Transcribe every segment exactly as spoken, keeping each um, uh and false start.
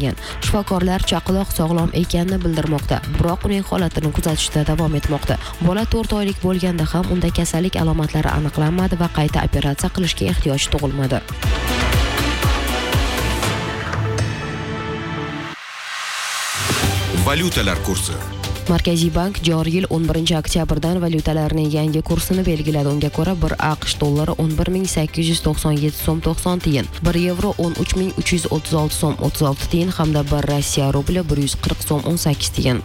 aniqlangan. Shifokorlar chaqaloq sog'lom ekanini bildirmoqda, biroq uning holatini kuzatishda davom etmoqda. Bola to'rt oylik bo'lganda ham unda kasallik alomatlari aniqlanmadi va qayta operatsiya qilishga ehtiyoj tug'ilmadi. Valyutalar kursi. Markaziy bank joriy yil o'n birinchi oktyabrdan valyutalarning yangi kursini belgiladi. Unga ko'ra bir AQSh dollari o'n bir ming sakkiz yuz to'qson yetti so'm to'qson tiyin, bir yevro o'n uch ming uch yuz o'ttiz olti so'm o'ttiz olti tiyin hamda bir Rossiya rubli bir yuz qirq so'm o'n sakkiz tiyin.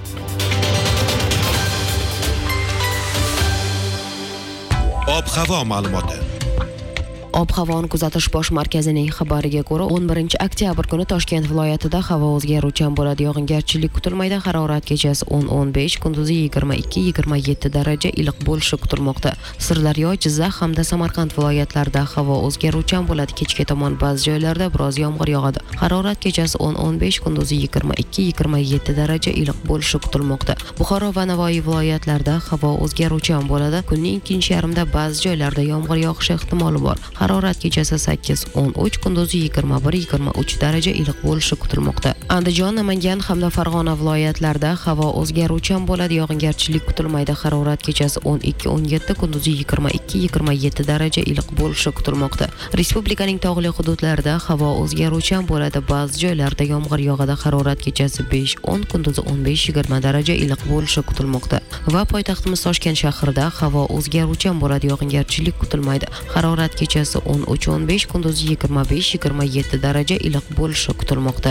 Ob-havo ma'lumoti. Ob-havoni kuzatish bosh markazining xabariga ko'ra, o'n birinchi oktyabr kuni Toshkent viloyatida havo o'zgaruvchan bo'ladi. Yog'ingarchilik kutilmaydi. Harorat kechasi o'n o'n besh, kunduzi yigirma ikki yigirma yetti daraja iliq bo'lishi kutilmoqda. Sirdaryo, Jizzax hamda Samarqand viloyatlarida havo o'zgaruvchan bo'ladi. Kechga tomon ba'zi joylarda biroz yomg'ir yog'adi. Harorat kechasi o'n o'n besh, kunduzi yigirma ikki yigirma yetti daraja iliq bo'lishi kutilmoqda. Buxoro va Navoiy viloyatlarida havo o'zgaruvchan bo'ladi. Kunning ikkinchi yarmida ba'zi joylarda yomg'ir yog'ishi ehtimoli bor. Harorat kechasi sakkiz o'n uch, kunduzi yigirma bir yigirma uch daraja iliq bo'lishi kutilmoqda. Andijon, Namangan hamda Farg'ona viloyatlarida havo o'zgaruvchan bo'ladi. Yog'ingarchilik kutilmaydi. Harorat kechasi o'n ikki o'n yetti, kunduzi yigirma ikki yigirma yetti daraja iliq bo'lishi kutilmoqda. Respublikaning tog'li hududlarida havo o'zgaruvchan bo'ladi. Ba'zi joylarda yomg'ir yog'adi. Harorat kechasi besh o'n, kunduzi o'n besh yigirma daraja iliq bo'lishi kutilmoqda. Va poytaxtimiz Toshkent shahrida havo o'zgaruvchan bo'ladi. Yog'ingarchilik kutilmaydi. Harorat kechasi o'n uch o'n besh, kunduzi yigirma besh yigirma yetti daraja iliq bo'lishi kutilmoqda.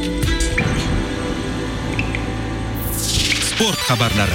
Sport xabarlari.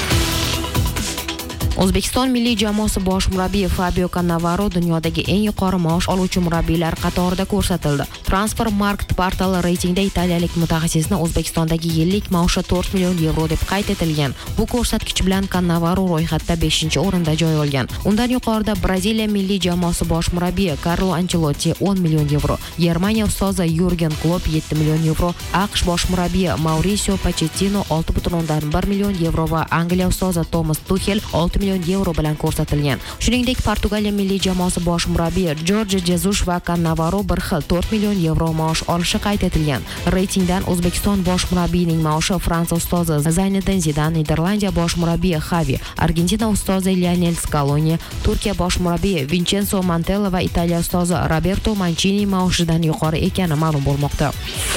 O'zbekiston milliy jamoasi bosh murabbiyi Fabio Cannavaro dunyodagi eng yuqori maosh oluvchi murabbiylar qatorida ko'rsatildi. Transfermarkt portali reytingda italiyalik mutaxassisni O'zbekistondagi yillik maoshi to'rt million yevro deb qayd etilgan. Bu ko'rsatkich bilan Cannavaro ro'yxatda beshinchi o'rinda joy olgan. Undan yuqorida Braziliya milliy jamoasi bosh murabbiyi Carlo Ancelotti o'n million yevro, Germaniya ustozi Jurgen Klopp yetti million yevro, AQSh bosh murabbiyi Mauricio Pochettino olti butun o'ndan bir million yevro va Angliya ustozi Thomas Tuchel olti million yevro bilan ko'rsatilgan. Shuningdek, Portugaliya milliy jamoasi bosh murabbiyi Jorge Jesus va Cannavaro bir xil to'rt million yevro maosh olishi qayd etilgan. Reytingdan O'zbekiston bosh murabbiyining maoshi Fransiya ustozi Zinedine Zidane, Niderlandiya bosh murabbiyi Xavi, Argentina ustozi Lionel Scaloni, Turkiya bosh murabbiyi Vincenzo Montella va Italiya ustozi Roberto Mancini maoshidan yuqori ekani ma'lum bo'lmoqda.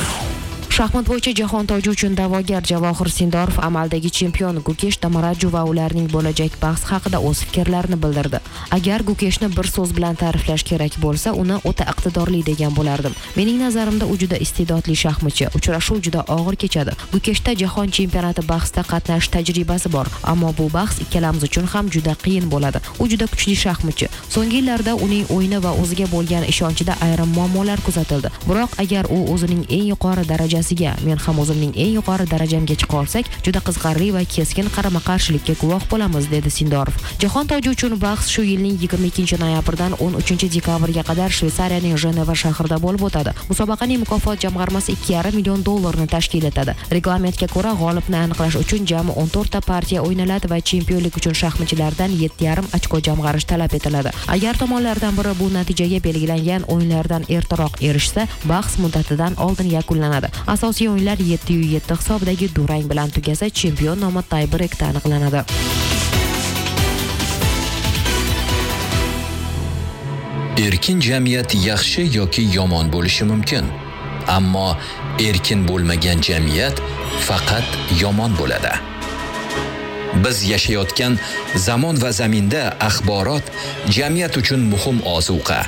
Shaxmat bo'yicha jahon toji uchun da'vogar Javohir Sindorov amaldagi chempion Gukesh Damaraju va ularning bo'lajak bahs haqida o'z fikrlarini bildirdi. Agar Gukeshni bir so'z bilan ta'riflash kerak bo'lsa, uni o'ta iqtidorli degan bo'lardim. Mening nazarimda u juda iste'dodli shaxmatchi. Uchrashuv juda og'ir kechadi. Gukeshda jahon chempionati bahsda qatnashish tajribasi bor, ammo bu bahs ikkalamiz uchun ham juda qiyin bo'ladi. U juda kuchli shaxmatchi. So'nggi yillarda uning o'yini va o'ziga bo'lgan ishonchida ayrim muammolar kuzatildi. Biroq agar u o'zining eng yuqori darajasi men ham o'zimning eng yuqori darajamga chiqa olsak, juda qiziqarli va keskin qarama-qarshilikka guvoh bo'lamiz, dedi Sindorov. Jahon toji uchun bahs shu yilning yigirma ikkinchi noyabrdan o'n uchinchi dekabrga qadar Shveysariyaning Jeneva shahrida bo'lib o'tadi. Musobaqaning mukofot jamg'armasi ikki yarim million dollarni tashkil etadi. Reglamentga ko'ra g'olibni aniqlash uchun jami o'n to'rtta partiya o'ynaladi va chempionlik uchun shaxmatchilardan yetti yarim ochko jamg'arish talab etiladi. Agar tomonlardan biri bu natijaga belgilangan o'yinlardan ertaroq erishsa, bahs muddatidan oldin yakunlanadi. Asosiy o'yinlar yetti yetti hisobidagi durang bilan tugasa, chempion nomi tie-breakda aniqlanadi. Erkin jamiyat yaxshi yoki yomon bo'lishi mumkin, ammo erkin bo'lmagan jamiyat faqat yomon bo'ladi. Biz yashayotgan zamon va zaminda axborot jamiyat uchun muhim ozuqa.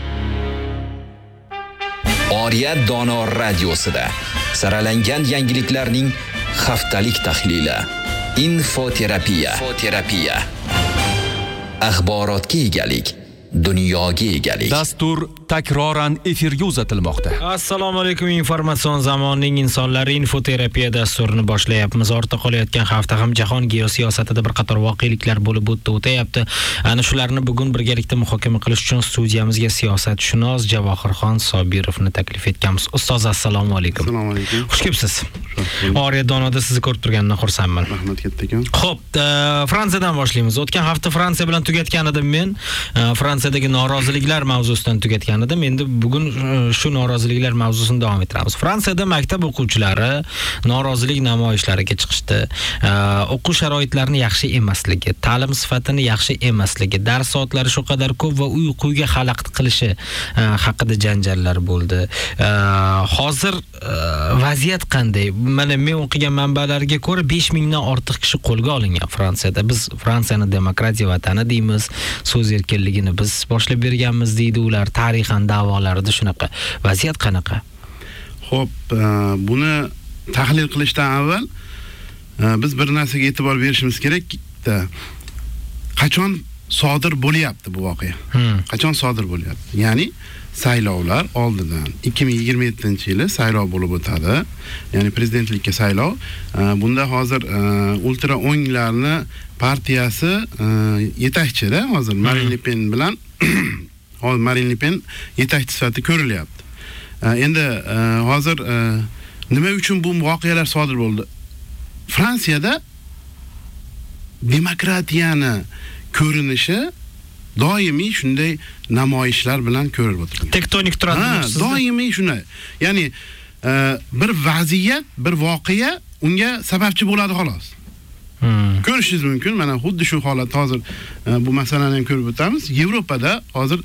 Oriyat dono radiosida saralangan yangiliklarning haftalik tahlili. Infoterapiya. Infoterapiya. Axborotga egalik, dunyoga egalik. Dastur takroran efirga uzatilmoqda. Assalomu alaykum, informatsion zamonning insonlari infoterapiya dasturini boshlayapmiz. Ortda qolayotgan hafta ham jahon geosiyosatida bir qator voqeliklar bo'lib o'tdi, o'tayapti. Ana shularni bugun birgalikda muhokama qilish uchun studiyamizga siyosatshunos Javohirxon Sobirovni taklif etganmiz. Ustoz, assalomu alaykum. Assalomu alaykum. Xush kelibsiz. Oriya Donoda sizni ko'rib turganimdan xursandman. Rahmat kattakon. Xo'p, Fransiyadan boshlaymiz. O'tgan hafta Fransiya bilan tugatgan edim men. Fransiyadagi noroziliklar mavzusidan tugatgan edim. Endi bugun shu noroziliklar mavzusini davom ettiramiz. Fransiyada maktab o'quvchilari norozilik namoyishlariga chiqishdi. O'quv sharoitlarini yaxshi emasligi, ta'lim sifatini yaxshi emasligi, dars soatlari shu qadar ko'p va uyquga xalaqit qilishi haqida janjallar bo'ldi. Hozir vaziyat qanday? Mana men o'qigan manbalarga ko'ra besh mingdan ortiq kishi qo'lga olingan Fransiyada. Biz Fransiyani demokratiya vatani deymiz, so'z erkinligini biz boshlab berganmiz deydi ular, tarixan da'volarida shunaqa. Vaziyat qanaqa? Xo'p, buni tahlil qilishdan avval biz bir narsaga e'tibor berishimiz kerak-da. Qachon sodir bo'lyapti bu voqea? Hmm. Qachon sodir bo'lyapti? Ya'ni saylovlar oldidan ikki ming yigirma yettinchi yili saylov bo'lib o'tadi. Ya'ni prezidentlikka saylov. Bunda hozir ultra o'nglarni partiyasi yetakchida, hozir Marine Le Pen bilan hozir Marine Le Pen yetakchi sifatida ko'rilyapti. Endi hozir nima uchun bu voqealar sodir bo'ldi? Fransiyada demokratiyani ko'rinishi doimiy shunday namoyishlar bilan ko'rilib o'tilgan. Tektonik turadi. Ha, doimiy shunday. Ya'ni bir vaziyat, bir voqea unga sababchi bo'ladi xolos. Hmm. Ko'rishingiz mumkin. Mana xuddi shu holat hozir bu masalani ham ko'rib o'tamiz. Yevropada hozir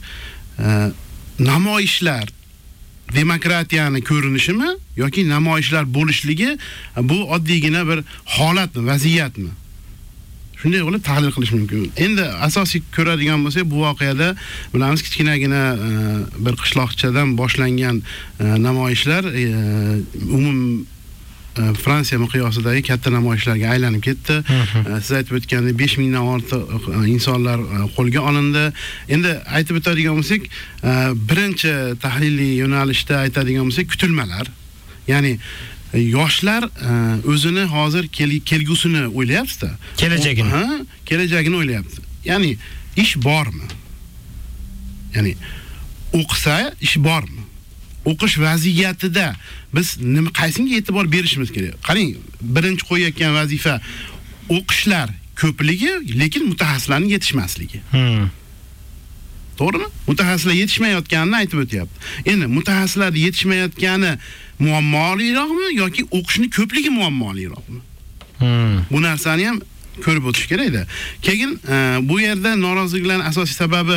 namoyishlar demokratiyani ko'rinishimi yoki namoyishlar bo'lishligi bu oddiygina bir holatmi, vaziyatmi? Shunday qilib tahlil qilish mumkin. Endi asosiy ko'radigan bo'lsak, bu voqeada bilamiz kichkinagina bir qishloqchadan boshlangan namoyishlar umum Fransiya miqyosidagi katta namoyishlarga aylanib ketdi. Siz aytib o'tgandek besh mingdan ortiq insonlar qo'lga olindi. Endi aytib o'tadigan bo'lsak, birinchi tahliliy yo'nalishda aytadigan bo'lsak, kutilmalar. Ya'ni yoshlar o'zini hozir kelgusini o'ylayapti-da. Kelajagini. Ha, kelajagini o'ylayapti. Ya'ni ish bormi? Ya'ni o'qisa ish bormi? O'qish vaziyatida biz nima qaysiga e'tibor berishimiz kerak? Qarang, birinchi qo'yayotgan vazifa o'qishlar ko'pligi, lekin mutaxassislarning yetishmasligi. Hmm. To'g'rimi? Mutaxassislar yetishmayotganini aytib o'tyapti. Endi mutaxassislar yetishmayotgani muammoliroqmi yoki o'qishni ko'pligi muammoliroqmi? Hmm. Bu narsani ham ko'rib o'tish kerak-da. Keyin bu yerda noroziliklarning asosiy sababi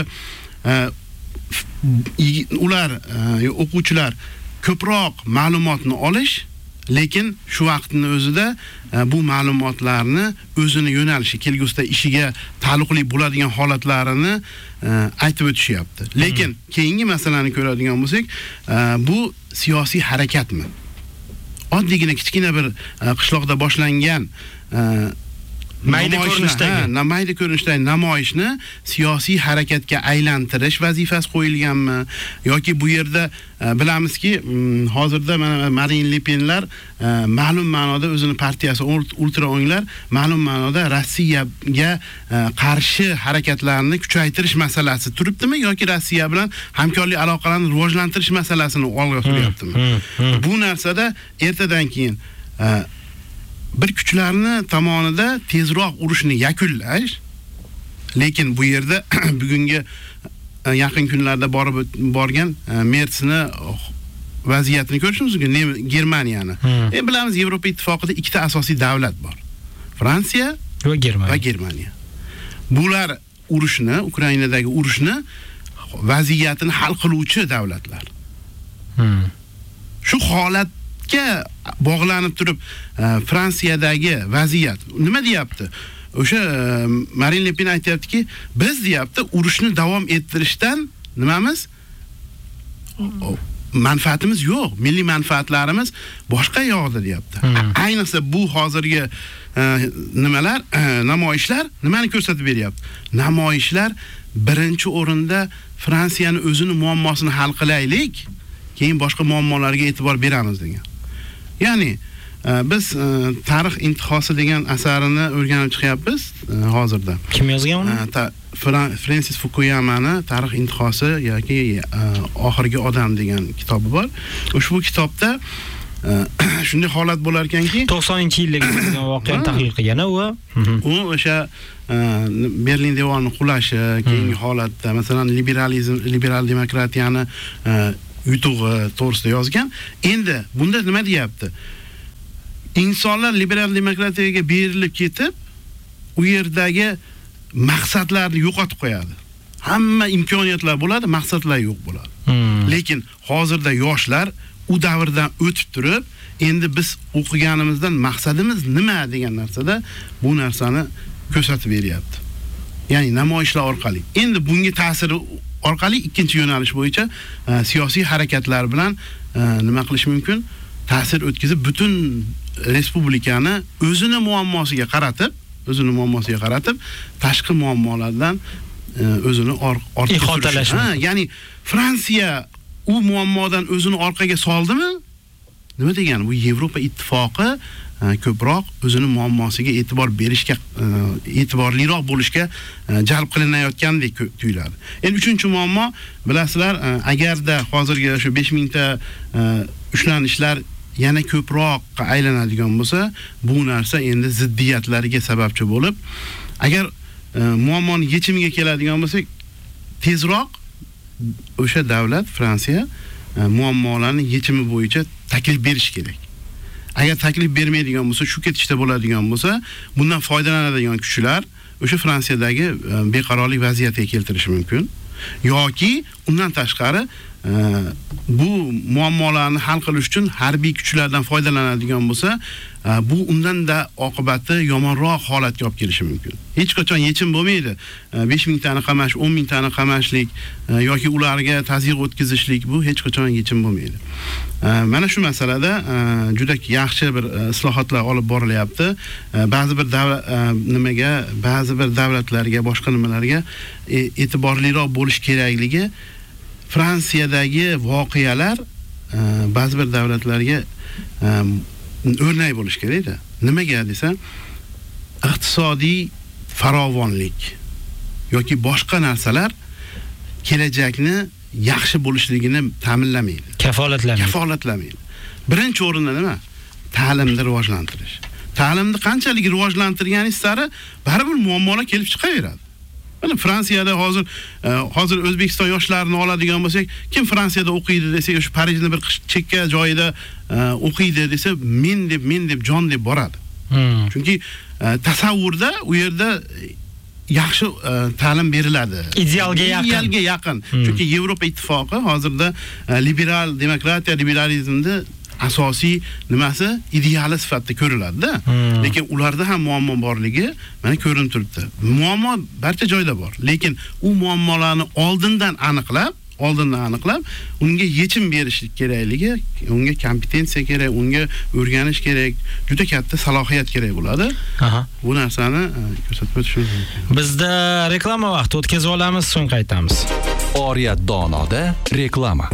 ular o'quvchilar ko'proq ma'lumotni olish, lekin shu vaqtning o'zida bu ma'lumotlarni o'zini yo'nalishi, kelgusida ishiga taalluqli bo'ladigan holatlarini aytib o'tishyapti. Lekin keyingi masalani ko'radigan bo'lsak, bu siyosiy harakatmi? Oddiygina kichkina bir qishloqda boshlangan mayda ko'rinishdagi mayda ko'rinishdagi namoyishni siyosiy harakatga aylantirish vazifasi qo'yilganmi yoki bu yerda bilamizki hozirda mana Marine Le Penlar ma'lum ma'noda o'zini partiyasi ultra o'nglar ma'lum ma'noda Rossiyaga qarshi harakatlarni kuchaytirish masalasi turibdimi yoki Rossiya bilan hamkorlik aloqalarini rivojlantirish masalasini olg'a suryaptimi? Bu narsada ertadan keyin bir kuchlarni tomonida tezroq urushni yakunlash, lekin bu yerda bugungi yaqin kunlarda borib borgan Mertsni vaziyatini ko'rishimiz mumkin, Germaniyani. E bilamiz, Yevropa ittifoqida ikkita asosiy davlat bor. Fransiya va Germaniya. Va Germaniya. Bular urushni, Ukrainadagi urushni vaziyatini hal qiluvchi davlatlar. Hmm. Shu holat ga bog'lanib turib Fransiyadagi vaziyat nima deyapti? O'sha Marine Le Pen aytayaptiki, biz deyapti urushni davom ettirishdan nimamiz? Manfaatimiz yo'q. Milliy manfaatlarimiz boshqa yoqda deyapti. Ayniqsa bu hozirgi nimalar, namoyishlar nimani ko'rsatib beryapti? Namoyishlar birinchi o'rinda Fransiyani o'zini muammosini hal qilaylik, keyin boshqa muammolarga e'tibor beramiz degan. Ya'ni biz tarix intihosi degan asarini o'rganib chiqyapmiz hozirda. Kim yozgan uni? Francis Fukuyamani Tarix intihosi yoki oxirgi odam degan kitobi bor. Ushbu kitobda shunday holat bo'lar ekanki, to'qsoninchi yillik voqeani tahlil qilgan u. U o'sha Berlin devonining qulashi, keyingi holatda, masalan, liberalizm, liberal demokratiyani yutug'i to'g'risida yozgan. Endi bunda nima deyapti? Insonlar liberal demokratiyaga berilib ketib, u yerdagi maqsadlarni yo'qotib qo'yadi. Hamma imkoniyatlar bo'ladi, maqsadlar yo'q bo'ladi. Hmm. Lekin hozirda yoshlar u davrdan o'tib turib, endi biz o'qiganimizdan maqsadimiz nima degan narsada bu narsani ko'rsatib beryapti. Ya'ni namoyishlar orqali. Endi bunga ta'siri orqali ikkinchi yo'nalish bo'yicha siyosiy harakatlar bilan nima qilish mumkin? Ta'sir o'tkazib butun respublikani o'zini muammosiga qaratib, o'zini muammosiga qaratib, tashqi muammolardan o'zini ortga surish. Ha, ya'ni Fransiya u muammodan o'zini orqaga soldimi? Nima degani? Bu Yevropa ittifoqi ko'proq o'zini muammosiga e'tibor berishga, e'tiborliroq bo'lishga jalb qilinayotgandek tuyuladi. Endi uchinchi muammo, bilasizlar, agarda hozirgi o'sha besh ming ta ushlanishlar yana ko'proq aylanadigan bo'lsa, bu narsa endi ziddiyatlarga sababchi bo'lib, agar muammoning yechimiga keladigan bo'lsak, tezroq o'sha davlat Fransiya muammolarning yechimi bo'yicha taklif berish kerak. Agar taklif bermaydigan bo'lsa, shu ketishda bo'ladigan bo'lsa, bundan foydalanadigan kuchlar o'sha Fransiyadagi beqarorlik vaziyatiga keltirishi mumkin. Yoki undan tashqari bu muammolarni hal qilish uchun harbiy kuchlardan foydalanadigan bo'lsa, bu undan da oqibati yomonroq holatga olib kelishi mumkin. Hech qachon yechim bo'lmaydi. besh ming tani qamash, o'n ming tani qamashlik yoki ularga tazyiq o'tkazishlik bu hech qachon yechim bo'lmaydi. Mana shu masalada juda yaxshi bir islohotlar olib borilyapti. Ba'zi bir davlat nimaga, ba'zi bir davlatlarga, boshqa nimalarga e'tiborliroq bo'lish kerakligi, Fransiyadagi voqealar ba'zi bir davlatlarga o'rnak bo'lish kerak-da. Nimaga desa, iqtisodiy farovonlik yoki boshqa narsalar kelajakni yaxshi bo'lishligini ta'minlamaydi. Kafolatlamaydi. Kafolatlamaydi. Birinchi o'rinda nima? Ta'limni rivojlantirish. Ta'limni qanchalik rivojlantirganingiz sari baribir muammolar kelib chiqaveradi. Mana Fransiyada hozir hozir O'zbekiston yoshlarini oladigan bo'lsak, kim Fransiyada o'qiydi desak, o'sha Parijning bir chekka joyida o'qiydi desa, men deb, men deb, jon deb boradi. Hmm. Chunki tasavvurda u yerda yaxshi ta'lim beriladi. Idealga yaqin. Idealga yaqin. Hmm. Chunki Yevropa ittifoqi hozirda liberal demokratiya, liberalizmni asosiy nimasi ideali sifatida ko'riladi-da. Hmm. Lekin ularda ham muammo borligi mana ko'rinib turibdi. Muammo barcha joyda bor, lekin u muammolarni oldindan aniqlab, oldindan aniqlab, unga yechim berishlik kerakligi, unga kompetensiya kerak, unga o'rganish kerak, juda katta salohiyat kerak bo'ladi. Aha. Bu narsani ko'rsatib o'tishimiz mumkin. Bizda reklama vaqti o'tkazib olamiz, so'ng qaytamiz. Oriyat donoda reklama.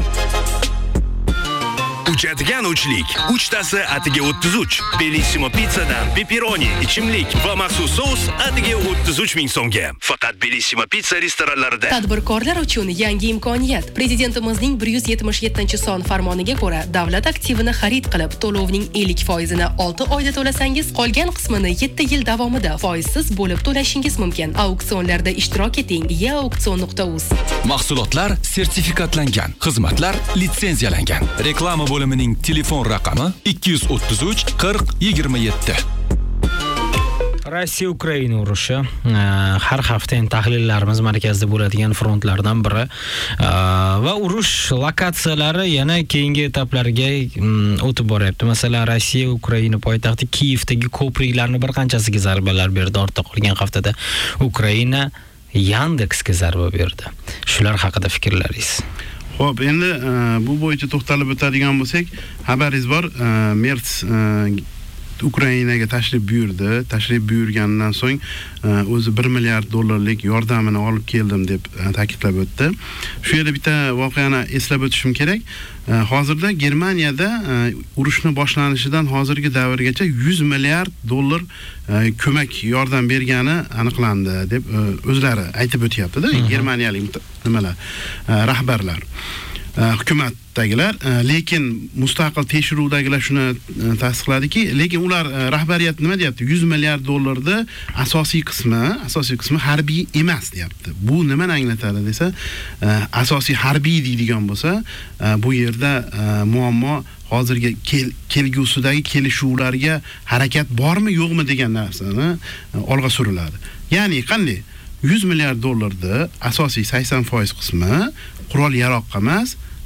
Uchadigan uchlik. Uchtasi atiga o'ttiz uch. Bellissimo pizzadan pepperoni, ichimlik va maxsus sous atiga o'ttiz uch ming so'mga. Faqat Bellissimo pizza restoranlarida. Tadbirkorlar uchun yangi imkoniyat. Prezidentimizning bir yuz yetmish yettinchi son farmoniga ko'ra, davlat aktivini xarid qilib, to'lovning ellik foizini olti oyda to'lasangiz, qolgan qismini yetti yil davomida foizsiz bo'lib to'lashingiz mumkin. Auksionlarda ishtirok eting. e auksion nuqta uz. Mahsulotlar sertifikatlangan, xizmatlar litsenziyalangan. Reklama bo'limining telefon raqami ikki yuz o'ttiz uch qirq yigirma yetti. Rossiya Ukraina urushi har hafta tahlillarimiz markazida bo'ladigan frontlardan biri va urush lokatsiyalari yana keyingi etaplarga o'tib boryapti. Masalan, Rossiya Ukraina poytaxti Kiyevdagi ko'priklarni bir qanchasiga zarbalar berdi. Ortda qolgan haftada Ukraina Yandexga zarba berdi. Shular haqida fikrlaringiz? Xo'p, endi bu bo'yicha to'xtalib o'tadigan bo'lsak, xabaringiz bor, Merts Ukrainaga tashrif buyurdi. Tashrif buyurgandan so'ng o'zi bir milliard dollarlik yordamini olib keldim deb ta'kidlab o'tdi. Shu yerda bitta voqeani eslab o'tishim kerak. Hozirda Germaniyada urushning boshlanishidan hozirgi davrgacha yuz milliard dollar ko'mak yordam bergani aniqlandi deb o'zlari aytib o'tyapti-da, germaniyalik nimalar, rahbarlar. hukumatdagilar, lekin mustaqil tekshiruvdagilar shuni tasdiqladiki, lekin ular rahbariyat nima deyapti? yuz milliard dollarni asosiy qismi, asosiy qismi harbiy emas deyapti. Bu nimani anglatadi desa, asosiy harbiy deydigan bo'lsa, bu yerda muammo hozirgi kel, kelgusidagi kelishuvlarga harakat bormi yo'qmi degan narsani olg'a suriladi. Ya'ni qanday? yuz milliard dollarni asosiy sakson foiz qismi qurol yaroqqa emas,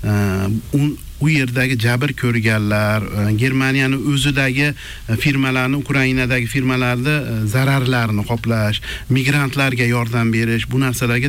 u yerdagi jabr ko'rganlar, Germaniyaning o'zidagi firmalarni, Ukrainadagi firmalarni zararlarini qoplash, migrantlarga yordam berish, bu narsalarga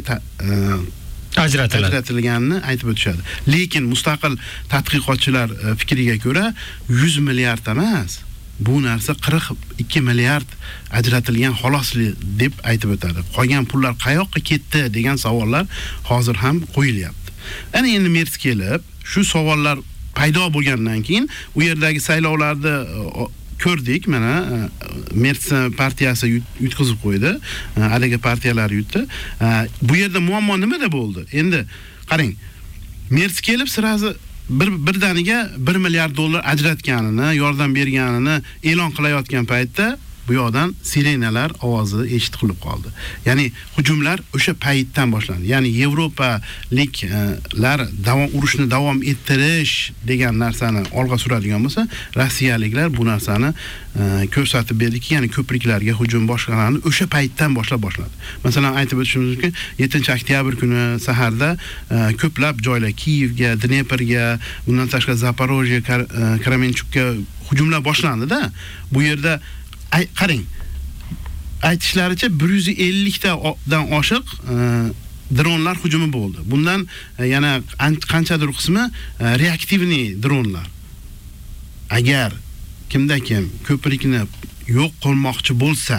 ajratilganini aytib o'tishadi. Lekin mustaqil tadqiqotchilar fikriga ko'ra yuz milliard emas, bu narsa qirq ikki milliard ajratilgan xolosli deb aytib o'tadi. Qolgan pullar qayoqqa ketdi degan savollar hozir ham qo'yilyapti. Ana endi Merz kelib, shu savollar paydo bo'lgandan keyin u yerdagi saylovlarda ko'rdik, mana Merz partiyasi yutqizib qo'ydi, haligi partiyalar yutdi. Bu yerda muammo nimada bo'ldi? Endi qarang, Merz kelib sirazi bir birdaniga bir milliard dollar ajratganini, yordam berganini e'lon qilayotgan paytda bu yoqdan sirenalar ovozi eshitilib qoldi. Ya'ni hujumlar o'sha paytdan boshlandi. Ya'ni Yevropaliklar davom urushni davom ettirish degan narsani olg'a suradigan bo'lsa, rossiyaliklar bu narsani ko'rsatib berdiki, ya'ni ko'priklarga hujum boshlanganini o'sha paytdan boshlab boshladi. Masalan, aytib o'tishimiz mumkin, yettinchi oktyabr kuni saharda ko'plab joylar Kiyevga, Dneprga, bundan tashqari Zaporojye, Kremenchukka hujumlar boshlandi-da. Bu yerda qarang, aytishlaricha bir yuz ellik tadan oshiq dronlar hujumi bo'ldi. Bundan yana qanchadir qismi reaktivniy dronlar. Agar kimda kim ko'prikni yo'q qilmoqchi bo'lsa,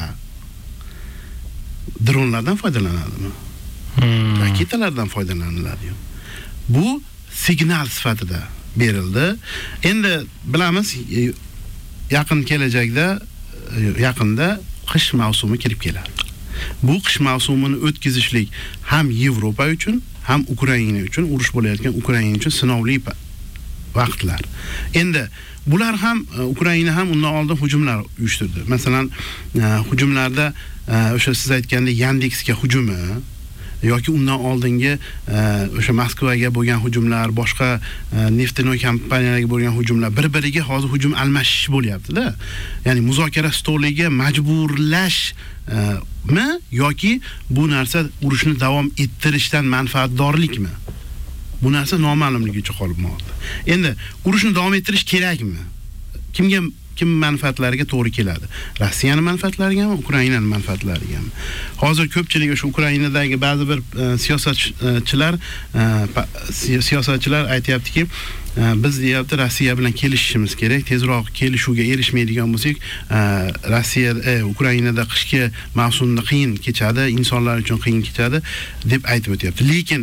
dronlardan foydalanadimi? Hmm. Raketalardan foydalaniladi. Bu signal sifatida berildi. Endi bilamiz, yaqin kelajakda yaqinda qish mavsumi kirib keladi. Bu qish mavsumini o'tkazishlik ham Yevropa uchun, ham Ukraina uchun, urush bo'layotgan Ukraina uchun sinovli vaqtlar. Endi bular ham Ukraina ham undan oldin hujumlar uyushtirdi. Masalan, hujumlarda o'sha siz aytgandek Yandexga hujumi yoki undan oldingi o'sha Moskvaga bo'lgan hujumlar, boshqa neftinoy kompaniyalarga bo'lgan hujumlar bir-biriga hozir hujum almashish bo'lyapti-da. Ya'ni muzokara stoliga majburlashmi yoki bu narsa urushni davom ettirishdan manfaatdorlikmi? Bu narsa noma'lumligicha qolmoqda. Endi urushni davom ettirish kerakmi? Kimga kim manfaatlariga to'g'ri keladi? Rossiyaning manfaatlarigami, Ukrainaning manfaatlarigami? Hozir ko'pchilik o'sha Ukrainadagi ba'zi bir siyosatchilar siyosatchilar aytayaptiki, biz deyapti Rossiya bilan kelishishimiz kerak, tezroq kelishuvga erishmaydigan bo'lsak, Rossiya Ukrainada qishki mavsumda qiyin kechadi, insonlar uchun qiyin kechadi deb aytib o'tyapti. Lekin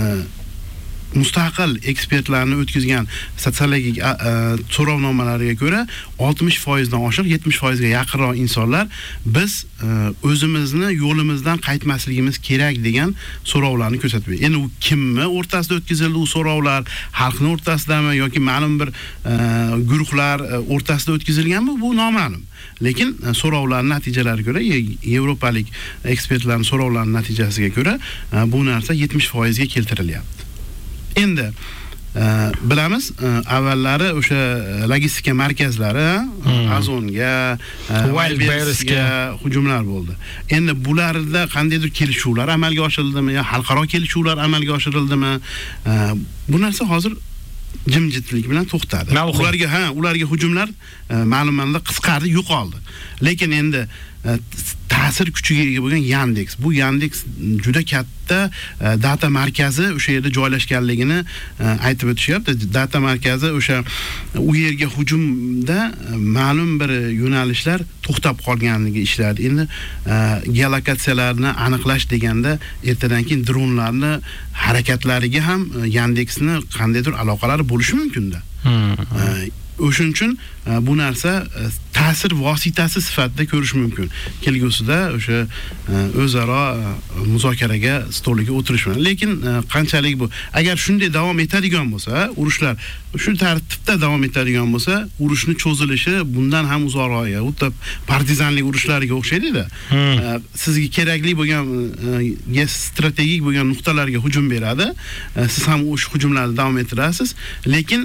mustaqil ekspertlarni o'tkazgan sotsiologik so'rovnomalariga ko'ra oltmish foiz dan oshiq yetmish foiz ga yaqinroq insonlar biz o'zimizni yo'limizdan qaytmasligimiz kerak degan so'rovlarni ko'rsatib berdi. Endi u kimni o'rtasida o'tkazildi u so'rovlar? Xalqning o'rtasidami yoki ma'lum bir guruhlar o'rtasida o'tkazilganmi? Bu noma'lum. Lekin so'rovlarning natijalariga ko'ra, yevropalik ekspertlarning so'rovlarining natijasiga ko'ra bu narsa yetmish foiz ga keltirilyapti. Endi bilamiz, avvallari o'sha logistika markazlari Azonga, Wildberriesga hujumlar bo'ldi. Endi bularda qandaydir kelishuvlar amalga oshirildi-mi yo xalqaro kelishuvlar amalga oshirildi-mi? Bu narsa hozir jimjitlik bilan to'xtadi. Ularga ha, ularga hujumlar ma'lum ma'noda qisqardi, yo'qoldi. Lekin endi ta'sir kuchiga ega bo'lgan Yandex. Bu Yandex juda katta data markazi o'sha yerda joylashganligini aytib o'tishyapti. Data markazi o'sha u yerga hujumda ma'lum bir yo'nalishlar to'xtab qolganligi ishlardi. Endi geolokatsiyalarni aniqlash deganda ertadan keyin dronlarni harakatlariga ham Yandexni qandaydir aloqalari bo'lishi mumkin-da. O'shuning uchun bu narsa ta'sir vositasi sifatida ko'rish mumkin. Kelgusida o'sha o'zaro muzokaraga stoliga o'tirish bilan. Lekin qanchalik bu agar shunday davom etadigan bo'lsa, urushlar shu tartibda davom etadigan bo'lsa, urushni cho'zilishi bundan ham uzoqroq, xuddi partizanlik urushlariga o'xshaydi-da. Sizga kerakli bo'lgan strategik bo'lgan nuqtalarga hujum beradi. Siz ham o'sha hujumlarni davom ettirasiz, lekin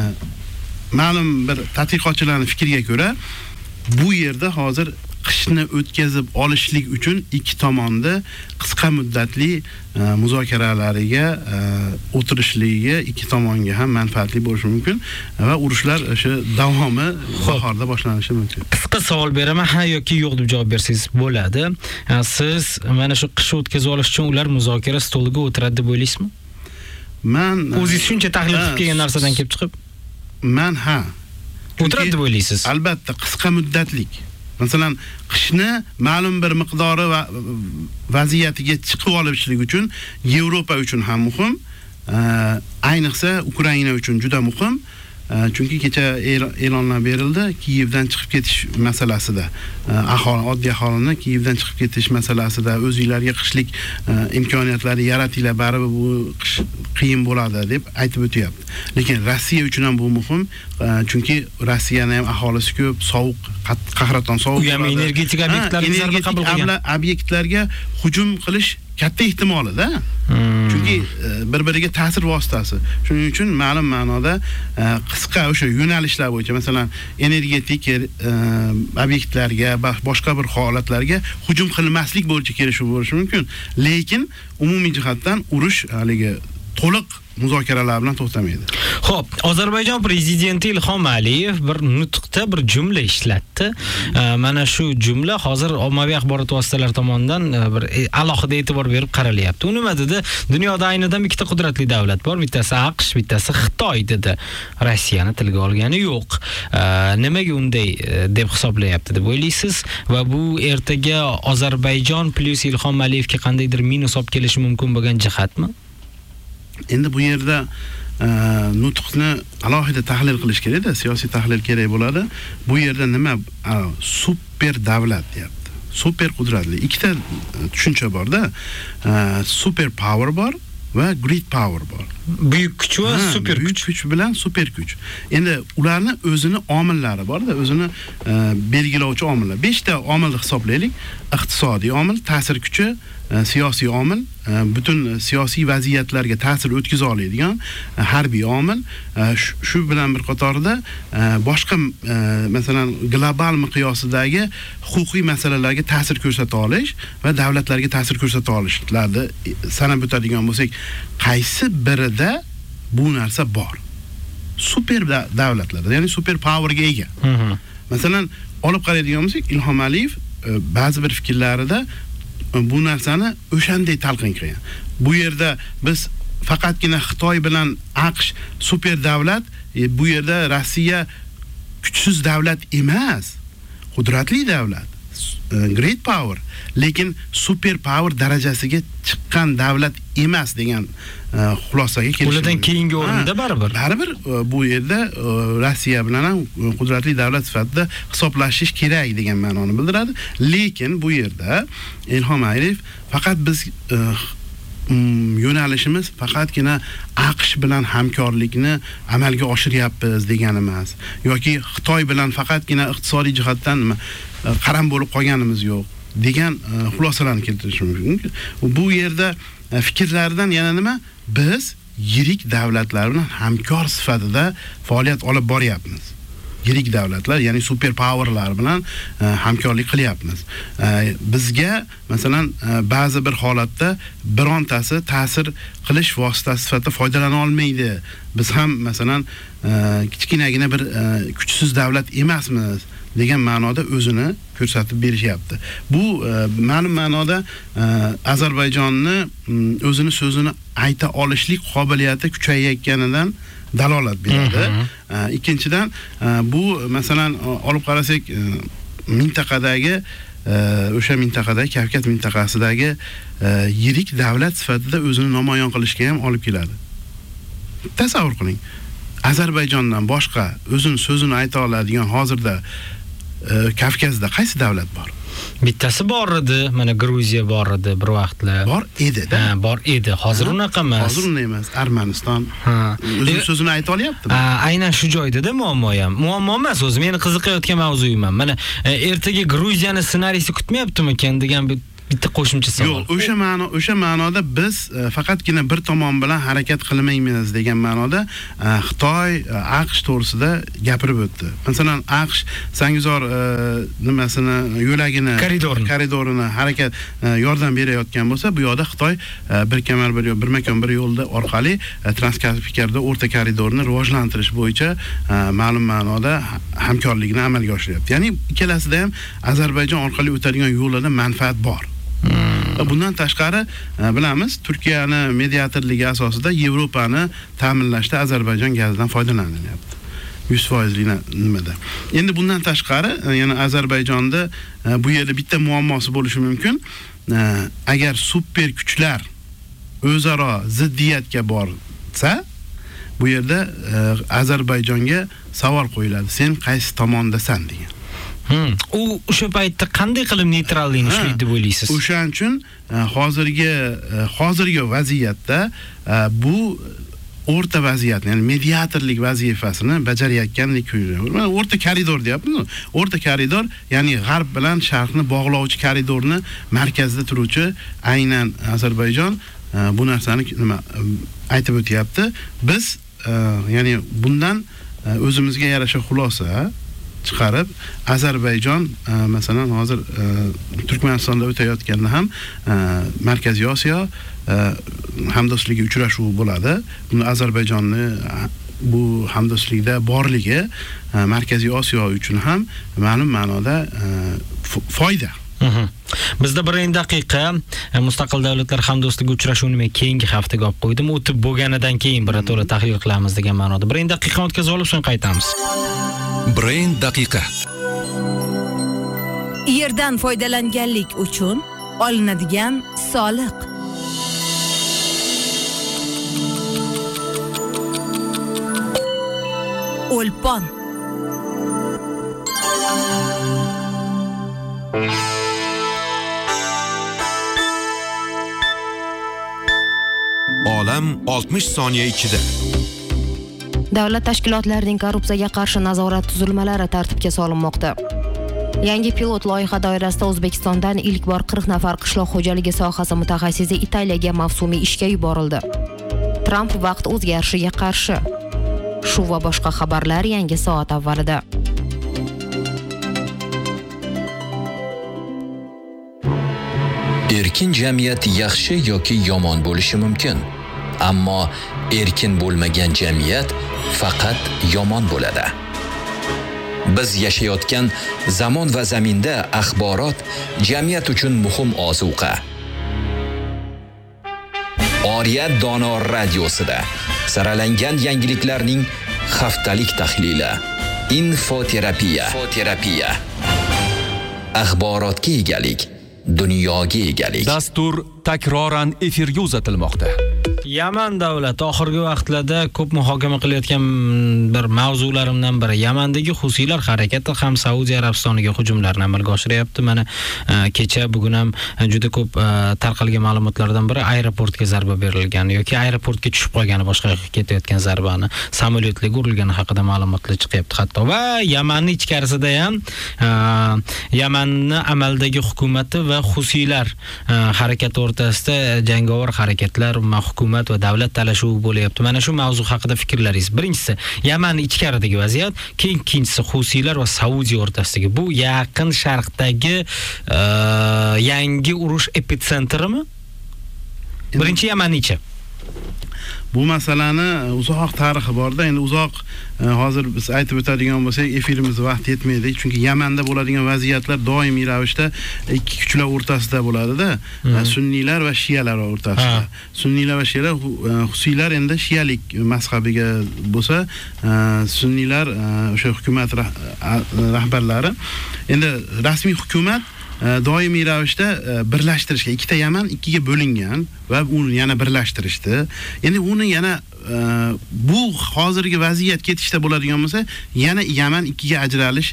ma'lum bir tadqiqotchilarning fikriga ko'ra, bu yerda hozir qishni o'tkazib olishlik uchun ikki tomonda qisqa muddatli muzokaralariga o'tirishligi ikki tomonga ham manfaatli bo'lishi mumkin va urushlar o'sha davomi bahorda boshlanishi mumkin. Qisqa savol beraman, ha yoki yo'q deb javob bersangiz bo'ladi. Siz mana shu qish o'tkazib olish uchun ular muzokara stoliga o'tiradi deb o'ylaysizmi? Men o'zingiz shuncha tahlil qilib kelgan narsadan kelib chiqib, men ha o'tiradi deb o'ylaysiz. Albatta, qisqa muddatlik. Masalan, qishni ma'lum bir miqdori va vaziyatiga chiqib olishlik uchun Yevropa uchun ham muhim, ayniqsa Ukraina uchun juda muhim. Chunki kecha e'lonlar berildi, Kiyevdan chiqib ketish masalasida, aholi, oddiy aholini Kiyevdan chiqib ketish masalasida o'zingizlarga qishlik imkoniyatlari yaratinglar, baribir bu qish qiyin bo'ladi deb aytib o'tyapti. Lekin Rossiya uchun ham bu muhim, chunki Rossiyaning ham aholisi ko'p, sovuq, qahraton sovuq. U ham energetik obyektlarga zarba qabul qilgan. Obyektlarga hujum qilish katta ehtimolida. Chunki bir-biriga ta'sir vositasi. Shuning uchun ma'lum ma'noda qisqa o'sha yo'nalishlar bo'yicha, masalan, energetik obyektlarga, boshqa bir holatlarga hujum qilmaslik bo'yicha kelishuv bo'lishi mumkin. Lekin umumiy jihatdan urush haligi to'liq muzokaralar bilan to'xtamaydi. Xo'p, Ozarbayjon prezidenti Ilhom Aliyev bir nutqda bir jumla ishlatdi. Mana shu jumla hozir ommaviy axborot vositalari tomonidan bir alohida e'tibor berib qaralyapti. U nima dedi? Dunyoda aynidan ikkita qudratli davlat bor, bittasi AQSh, bittasi Xitoy dedi. Rossiyani tilga olgani yo'q. Nimaga unday deb hisoblayapti deb o'ylaysiz? Va bu ertaga Ozarbayjon plus Ilhom Aliyevga qandaydir minus olib kelishi mumkin bo'lgan jihatmi? Endi bu yerda nutqni alohida tahlil qilish kerak-da, siyosiy tahlil kerak bo'ladi. Bu yerda nima super davlat deyapti. Super qudratli. Ikkita tushuncha bor-da. Super power bor va great power bor. Buyuk kuch va super kuch. Kuch bilan super kuch. Endi ularni o'zini omillari bor-da, o'zini belgilovchi omillar. beshta omilni hisoblaylik. Iqtisodiy omil, ta'sir kuchi, siyosiy omil, butun siyosiy vaziyatlarga ta'sir o'tkaza oladigan harbiy omil, shu bilan bir qatorda boshqa masalan global miqyosidagi huquqiy masalalarga ta'sir ko'rsata olish va davlatlarga ta'sir ko'rsata olishlarni sanab o'tadigan bo'lsak, qaysi birida bu narsa bor? Super davlatlarda, ya'ni super powerga ega. Masalan, olib qaraydigan bo'lsak, Ilhom Aliyev ba'zi bir fikrlarida bu narsani o'shanday talqin qilgan. Bu yerda biz faqatgina Xitoy bilan AQSh super davlat, bu yerda Rossiya kuchsiz davlat emas, qudratli davlat, great power, lekin super power darajasiga chiqqan davlat emas degan xulosaga kelishdi. Ulardan keyingi o'rinda baribir. Baribir bu yerda Rossiya bilan ham qudratli davlat sifatida hisoblashish kerak degan ma'noni bildiradi. Lekin bu yerda Ilhom Aliyev faqat biz yo'nalishimiz faqatgina AQSh bilan hamkorlikni amalga oshiryapmiz degani emas, yoki Xitoy bilan faqatgina iqtisodiy jihatdan qaram bo'lib qolganimiz yo'q degan xulosalarni keltirish mumkin. Bu yerda fikrlardan yana nima? Biz yirik davlatlar bilan hamkor sifatida faoliyat olib boryapmiz. Yirik davlatlar, ya'ni super powerlar bilan hamkorlik qilyapmiz. Bizga masalan ba'zi bir holatda birontasi ta'sir qilish vositasi sifatida foydalana olmaydi. Biz ham masalan kichkinagina bir kuchsiz davlat emasmiz degan ma'noda o'zini ko'rsatib berishyapti. Bu ma'lum ma'noda Ozarbayjonni o'zini so'zini ayta olishlik qobiliyati kuchayayotganidan dalolat beradi. Ikkinchidan bu masalan olib qarasak mintaqadagi o'sha mintaqadagi Kavkaz mintaqasidagi yirik davlat sifatida o'zini namoyon qilishga ham olib keladi. Tasavvur qiling. Ozarbayjondan boshqa o'zini so'zini ayta oladigan hozirda Kavkazda qaysi davlat bor? Bittasi bor edi, mana Gruziya bor edi bir vaqtlar. Bor edi-da. Ha, bor edi. Hozir unaqa emas. Hozir unday emas. Armaniston. Ha. O'zim so'zini ayta olyaptimi? Aynan shu joyda-da muammo ham. Muammo emas, o'zi meni qiziqayotgan mavzuyman. Mana ertaga Gruziyani ssenariysi kutmayaptimi-kan degan bitta qo'shimcha savol. Yo'q, o'sha ma'no, o'sha ma'noda biz faqatgina bir tomon bilan harakat qilmaymiz degan ma'noda Xitoy, AQSh to'g'risida gapirib o'tdi. Masalan, AQSh Sangizor nimasini, yo'lagini, koridorini, koridorini harakat yordam berayotgan bo'lsa, bu yoqda Xitoy bir kamar bir yo'l, bir makon bir yo'lda orqali Transkaspiyada o'rta koridorni rivojlantirish bo'yicha ma'lum ma'noda hamkorlikni amalga oshiryapti. Ya'ni ikkalasida ham Ozarbayjon orqali o'tadigan yo'llarda manfaat bor. Bundan tashqari bilamiz, Turkiyani mediatorligi asosida Yevropani ta'minlashda Ozarbayjon gazidan foydalanilyapti. yuz foiz nimada. Endi bundan tashqari, yana Ozarbayjonda bu yerda bitta muammosi bo'lishi mumkin. Agar super kuchlar o'zaro ziddiyatga borsa, bu yerda Ozarbayjonga savol qo'yiladi. Sen qaysi tomondasan degan. Hmm. U o'sha paytda qanday qilib neytrallikni ushlaydi deb o'ylaysiz? O'shaning uchun hozirgi hozirgi vaziyatda bu o'rta vaziyatni, ya'ni mediatorlik vazifasini bajarayotgandek ko'rinadi. O'rta koridor deyapmiz. O'rta koridor, ya'ni g'arb bilan sharqni bog'lovchi koridorni markazida turuvchi aynan Ozarbayjon bu narsani nima aytib o'tyapti. Biz ya'ni bundan o'zimizga yarasha xulosa chiqarib, Ozarbayjon masalan hozir Turkmanistonda o'tayotganda ham Markaziy Osiyo hamdo'stligi uchrashuvi bo'ladi. Buni Ozarbayjonni bu hamdo'stlikda borligi Markaziy Osiyo uchun ham ma'lum ma'noda foyda. Bizda birinchi daqiqa mustaqil davlatlar hamdo'stligi uchrashuvini men keyingi haftaga olib qo'ydim. O'tib bo'lganidan keyin birato'la tahlil qilamiz degan ma'noda. Birinchi daqiqa o'tkazib olib so'ng qaytamiz. Brain daqiqa. Yerdan foydalanganlik uchun olinadigan soliq. O'lpon. Olam oltmish soniya ichida. Davlat tashkilotlarining korrupsiyaga qarshi nazorat tuzilmalari tartibga solinmoqda. Yangi pilot loyiha doirasida O'zbekistondan ilk bor qirq nafar qishloq xo'jaligi sohasi mutaxassisi Italiyaga mavsumiy ishga yuborildi. Trump vaqt o'zgarishiga qarshi. Shu va boshqa xabarlar yangi soat avvalida. Erkin jamiyat yaxshi yoki yomon bo'lishi mumkin. Ammo erkin bo'lmagan jamiyat faqat yomon bo'ladi. Biz yashayotgan zamon va zaminda axborot jamiyat uchun muhim ozuqa. Oriyat dono radiosida saralangan yangiliklarning haftalik tahlili. Infoterapiya. Infoterapiya. Axborotga egalik, dunyoga egalik. Dastur takroran efirga uzatilmoqda. Yaman davlati oxirgi vaqtlarda ko'p muhokama qilayotgan bir mavzularimdan biri Yamandagi husiylar harakati ham Saudiya Arabistoniga hujumlarni amalga oshiryapti. Mana kecha bugun ham juda ko'p tarqalgan ma'lumotlardan biri aeroportga zarba berilgan yoki aeroportga tushib qolgani, boshqa ketayotgan zarbani samolyotlarga urilgani haqida ma'lumotlar chiqyapti hatto. Va Yamanning ichkarisida ham Yamanning amaldagi hukumati va husiylar harakati o'rtasida jangovar harakatlar va hukumat va davlat talashuvi bo'layapti. Mana shu mavzu haqida fikrlaringiz. Birinchisi Yaman ichkaridagi vaziyat, keyin ikkinchisi husiylar va Saudiya o'rtasidagi bu yaqin sharqdagi yangi urush epitsentrimi? Birinchi Yamannicha. Bu masalani uzoq tarixi borda, endi uzoq hozir biz aytib o'tadigan bo'lsak, efirimiz vaqt yetmaydi. Chunki Yamanda bo'ladigan vaziyatlar doimiy ravishda ikki kuchlar o'rtasida bo'ladi-da, sunniylar va shiyalar o'rtasida. Sunniylar va shiyalar, husiylar endi shiyalik mazhabiga bo'lsa, sunniylar o'sha hukumat rahbarlari. Endi rasmiy hukumat doimiy ravishda birlashtirishga, ikkita Yaman ikkiga bo'lingan va uni yana birlashtirishdi. Endi uni yana bu hozirgi vaziyat ketishda bo'ladigan bo'lsa, yana Yaman ikkiga ajralish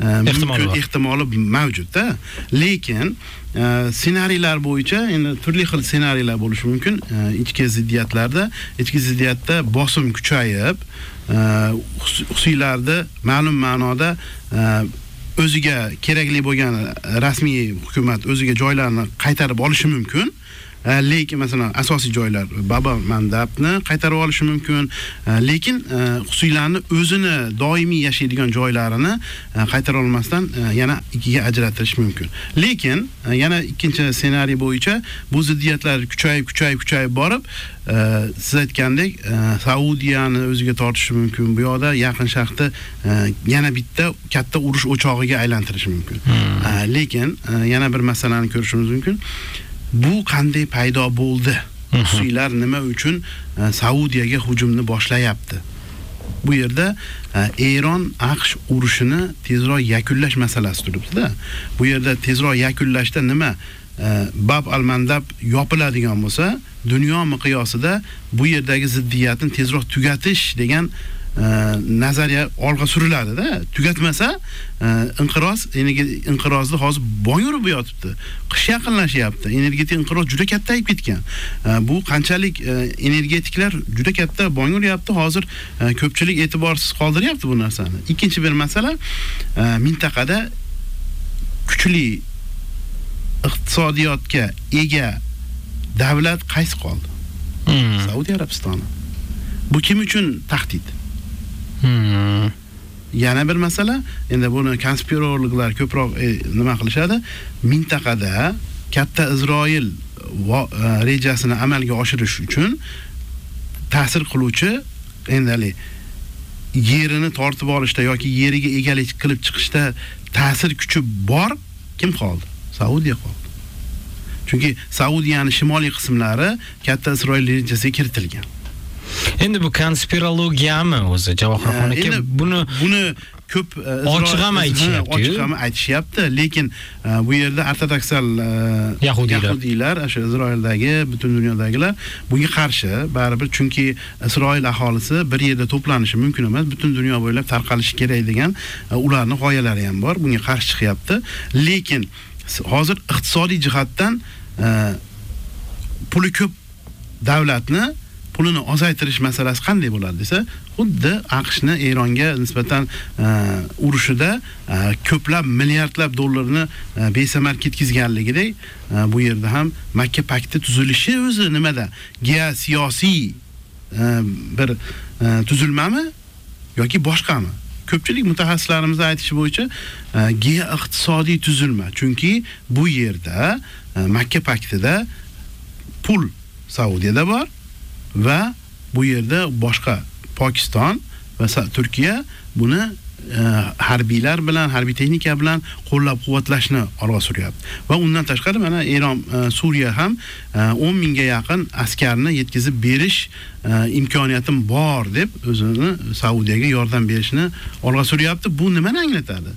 mumkin ehtimoli mavjud-da. Lekin ssenariylar bo'yicha endi turli xil ssenariylar bo'lishi mumkin. Ichki ziddiyatlarda, ichki ziddiyatda bosim kuchayib, xususiylarda ma'lum ma'noda o'ziga kerakli bo'lgan rasmiy hukumat o'ziga joylarni qaytarib olishi mumkin. Lekin masalan asosiy joylar Baba Mandabni qaytarib olishi mumkin, lekin xususiylarni o'zini doimiy yashaydigan joylarini qaytara olmasdan yana ikkiga ajratish mumkin. Lekin yana ikkinchi ssenariy bo'yicha bu ziddiyatlar kuchayib, kuchayib, kuchayib borib, siz aytgandek, Saudiyani o'ziga tortishi mumkin. Bu yoqda Yaqin Sharqda yana bitta katta urush o'chog'iga aylantirishi mumkin. Lekin yana bir masalani ko'rishimiz mumkin. Bu qanday paydo bo'ldi? Xususiylar nima uchun Saudiyaga hujumni boshlayapti? Bu yerda Eron AQSh urushini tezroq yakunlash masalasi turibdi-da. Bu yerda tezroq yakunlashda nima? Bab al-Mandab yopiladigan bo'lsa, dunyo miqyosida bu yerdagi ziddiyatni tezroq tugatish degan nazariya olg'a suriladi-da. Tugatmasa, inqiroz, inqirozda hozir bong urib yotibdi. Qish yaqinlashyapti. Energetik inqiroz juda kattayib ketgan. Bu qanchalik energetiklar juda katta bong uryapti. Hozir ko'pchilik e'tiborsiz qoldiryapti bu narsani. Ikkinchi bir masala, mintaqada kuchli iqtisodiyotga ega davlat qaysi qoldi? Saudiya Arabistoni. Bu kim uchun tahdid? Hmm. Yana bir masala, endi buni konspirologlar ko'proq e, nima qilishadi? Mintaqada katta Isroil rejasini amalga oshirish uchun ta'sir qiluvchi, endi yerini tortib olishda yoki yeriga egalik qilib chiqishda ta'sir kuchi bor kim qoldi? Saudiya qoldi. Chunki Saudiyaning shimoliy qismlari katta Isroil rejasiga kiritilgan. Endi bu konspirologiyami o'zi Javohirxon aka? Buni buni ko'p ochiq ham aytishyapti. Ochiq ham aytishyapti, lekin bu yerda ortodoksal yahudiylar, o'sha Isroildagi, butun dunyodagilar bunga qarshi, baribir chunki Isroil aholisi bir yerda to'planishi mumkin emas, butun dunyo bo'ylab tarqalishi kerak degan ularning g'oyalari ham bor. Bunga qarshi chiqyapti. Lekin hozir iqtisodiy jihatdan puli ko'p davlatni pulini ozaytirish masalasi qanday bo'ladi desa, xuddi AQShni Eronga nisbatan urushida ko'plab milliardlab dollarni besamar ketkizganligidek, bu yerda ham Makka pakti tuzilishi o'zi nimada? Geosiyosiy bir tuzilmami yoki boshqami? Ko'pchilik mutaxassislarimiz aytishi bo'yicha geo-iqtisodiy tuzilma. Chunki bu yerda Makka paktida pul Saudiyada bor va bu yerda boshqa Pokiston va Turkiya buni harbiylar bilan, harbiy texnika bilan qo'llab-quvvatlashni olg'a suryapti. Va undan tashqari mana Eron, Suriya ham o'n mingga yaqin askarni yetkazib berish imkoniyatim bor deb o'zini Saudiyaga yordam berishni olg'a suryapti. Bu nimani anglatadi?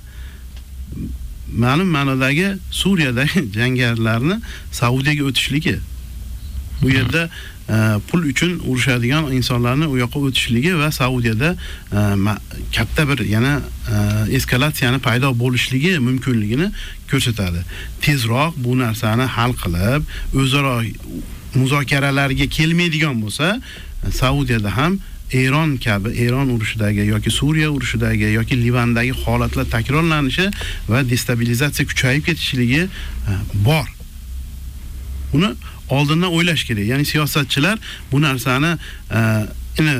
Ma'lum ma'nodagi Suriyadagi jangarilarni Saudiyaga o'tishligi. Bu yerda pul uchun urushadigan insonlarni u yoqqa o'tishligi va Saudiyada katta bir yana eskalatsiyani paydo bo'lishligi mumkinligini ko'rsatadi. Tezroq bu narsani hal qilib, o'zaro muzokaralarga kelmaydigan bo'lsa, Saudiyada ham Eron kabi Eron urushidagi yoki Suriya urushidagi yoki Livandagi holatlar takrorlanishi va destabilizatsiya kuchayib ketishligi bor. Buni oldindan o'ylash kerak. Ya'ni siyosatchilar bu narsani ina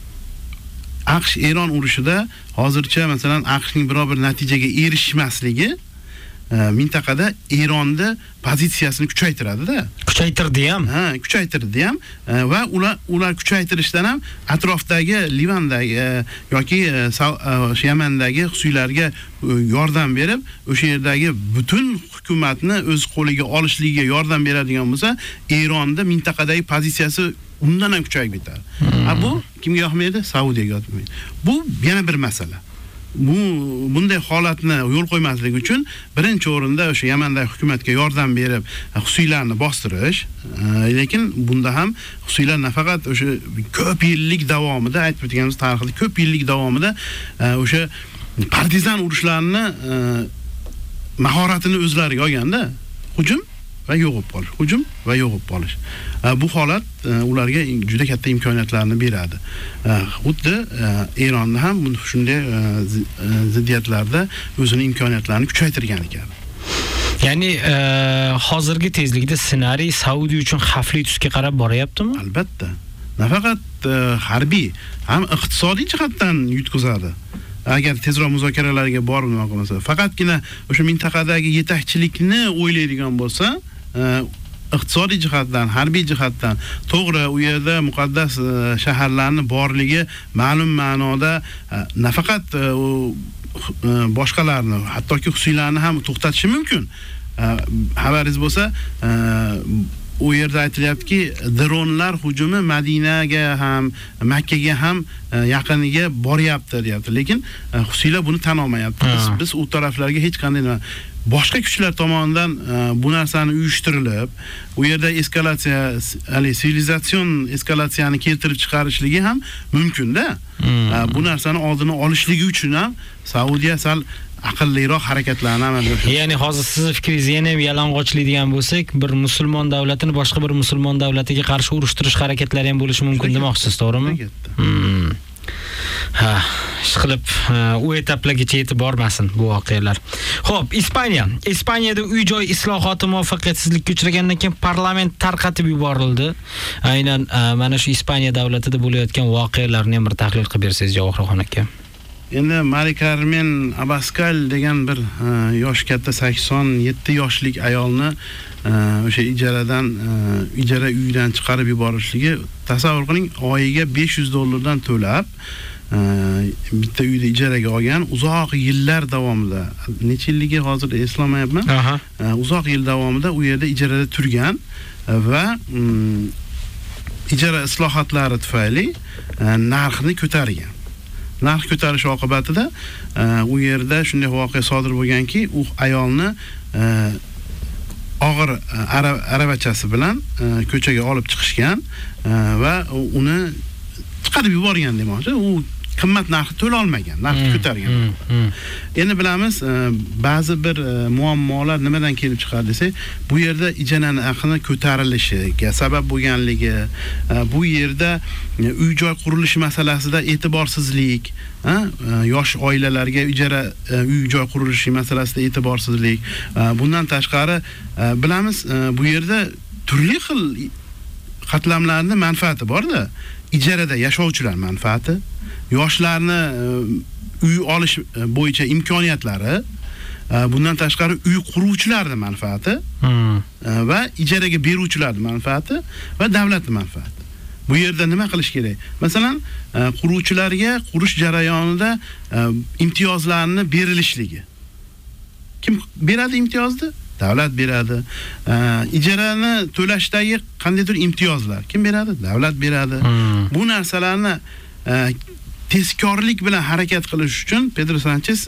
AQSh Eron urushida hozircha masalan AQShning biror bir natijaga erishmasligi mintaqada Eronda pozitsiyasini kuchaytiradi-da. Kuchaytirdi ham. Ha, kuchaytirdi ham va ular ular kuchaytirishdan ham atrofdagi Livandagi yoki Yamandagi xususiylarga yordam berib, o'sha yerdagi butun hukumatni o'z qo'liga olishligiga yordam beradigan bo'lsa, Eronda mintaqadagi pozitsiyasi undan ham kuchayib ketadi. Ha, bu kimga yoqmaydi? Saudiyaga yoqmaydi. Bu yana bir masala. Bu bunday holatni yo'l qo'ymaslik uchun birinchi o'rinda o'sha Yamandagi hukumatga yordam berib, xususiylarni bostirish, lekin bunda ham xusiylar nafaqat o'sha ko'p yillik davomida aytib o'tganimiz tarixda ko'p yillik davomida o'sha partizan urushlarni mahoratini o'zlariga olganda hujum va yo'qib qolish, hujum va yo'qib qolish. Bu holat ularga juda katta imkoniyatlarni beradi. Xuddi Eronni ham shunday ziddiyatlarda o'zining imkoniyatlarini kuchaytirgan ekan. Ya'ni hozirgi tezlikda ssenariy Saudiya uchun xavfli tusga qarab boryaptimi? Albatta. Nafaqat harbiy, ham iqtisodiy jihatdan yutqizadi. Agar tezroq muzokaralarga borib nima qilmasa, faqatgina o'sha mintaqadagi yetakchilikni o'ylaydigan bo'lsa, iqtisodiy jihatdan, harbiy jihatdan to'g'ri, u yerda muqaddas shaharlarni borligi ma'lum ma'noda nafaqat boshqalarni, hattoki Husiylarni ham to'xtatishi mumkin. Xabaringiz bo'lsa, u yerda aytilyaptiki, dronlar hujumi Madinaga ham, Makkaga ham yaqiniga boryapti deyapti. Lekin Husiylar buni tan olmayapti. Biz, biz u taraflarga hech qanday boshqa kuchlar tomonidan bu narsani uyushtirilib, u yerda eskalatsiya, hali sivilizatsion eskalatsiyani keltirib chiqarishligi ham mumkin-da. Bu narsani oldini olishligi uchun ham Saudiya sal aqlliroq harakatlarni amalga oshiradi. Ya'ni hozir siz fikringiz yana ham yalang'ochlaydigan bo'lsak, bir musulmon davlatini boshqa bir musulmon davlatiga qarshi urushtirish harakatlari ham bo'lishi mumkin demoqchisiz, to'g'rimi? Hmm. Ha, ishqilib u etaplargacha yetib bormasin bu voqealar. Xo'p, Ispaniya. Ispaniyada uy-joy islohoti muvaffaqiyatsizlikka uchragandan keyin parlament tarqatib yuborildi. Aynan mana shu Ispaniya davlatida bo'layotgan voqealarni ham bir tahlil qilib bersangiz, Javohirxon aka. Endi Mari Carmen Abascal degan bir yosh katta sakson yetti yoshlik ayolni o'sha ijaradan ijara uydan chiqarib yuborishligi, tasavvur qiling, oyiga besh yuz dollardan to'lab bitta uyda ijaraga olgan, uzoq yillar davomida, necha yilligi hozir eslamayapman, uzoq yil davomida u yerda ijarada turgan va ijara islohotlari tufayli narxni ko'targan. Narx ko'tarish oqibatida u yerda shunday voqea sodir bo'lganki, u ayolni og'ir aravachasi bilan ko'chaga olib chiqishgan va uni chiqarib yuborgan demoqchi. U qimmat narxni to'la olmagan, narxni ko'targan. Endi bilamiz, ba'zi bir muammolar nimadan kelib chiqadi desak, bu yerda ijara narxini ko'tarilishiga sabab bo'lganligi, bu yerda uy-joy qurilishi masalasida e'tiborsizlik, yosh oilalarga ijara uy-joy qurilishi masalasida e'tiborsizlik. Bundan tashqari bilamiz, bu yerda turli xil qatlamlarning manfaati bor-da. Ijarada yashovchilar manfaati, yoshlarni uy olish bo'yicha imkoniyatlari, bundan tashqari uy quruvchilarning manfaati va ijaraga beruvchilarning manfaati va davlatning manfaati. Bu yerda nima qilish kerak? Masalan, quruvchilarga qurish jarayonida imtiyozlarni berilishligi. Kim beradi imtiyozni? Davlat beradi. Ijarani to'lashdagi qandaydir imtiyozlar kim beradi? Davlat beradi. Bu narsalarni tezkorlik bilan harakat qilish uchun Pedro Sanchez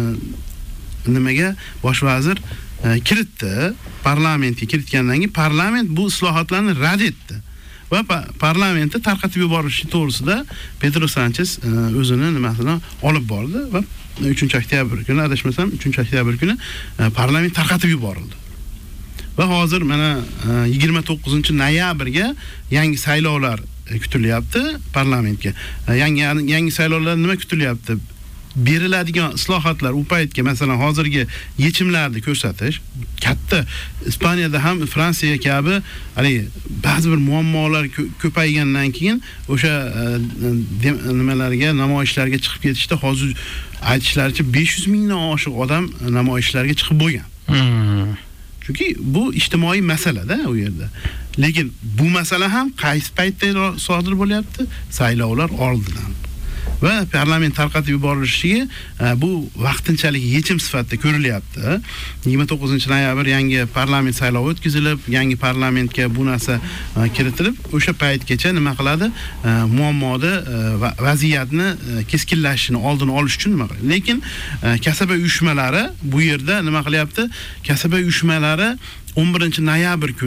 nimaga bosh vazir kiritdi, parlamentga kiritgandan keyin parlament bu islohotlarni rad etdi va parlamentni tarqatib yuborish to'g'risida Pedro Sanchez o'zini nimasini olib bordi va uchinchi oktyabr kuni, adashmasam uchinchi oktyabr kuni parlament tarqatib yuborildi. Va hozir mana yigirma to'qqizinchi noyabrga yangi saylovlar kutilyapti parlamentga. Yangi yangi saylovlar nima kutilyapti? Beriladigan islohotlar u paytga, masalan, hozirgi yechimlarni ko'rsatish, katta Ispaniyada ham Fransiya kabi, hali ba'zi bir muammolar ko'paygandan keyin o'sha nimalarga, namoyishlarga chiqib ketishda hozir aytishlaricha besh yuz mingdan oshiq odam namoyishlarga chiqib bo'lgan. Chunki bu ijtimoiy masala-da u yerda. Lekin bu masala ham qaysi paytda sodir bo'lyapti? Saylovlar oldidan. Va parlament tarqatib yuborilishiga bu vaqtinchalik yechim sifatida ko'rilyapti. yigirma to'qqizinchi noyabr yangi parlament saylovi o'tkazilib, yangi parlamentga bu narsa kiritilib, o'sha paytgacha nima qiladi? Muammoni, vaziyatni keskinlashishini oldini olish uchun nima qiladi? Lekin kasaba uyushmalari bu yerda nima qilyapti? Kasaba uyushmalari o'n birinchi noyabr kuni